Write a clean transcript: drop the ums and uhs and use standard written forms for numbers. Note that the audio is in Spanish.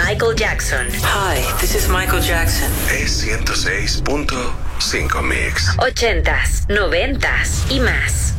Michael Jackson. Hi, this is Michael Jackson. Es 106.5 Mix. 80s, 90s y más.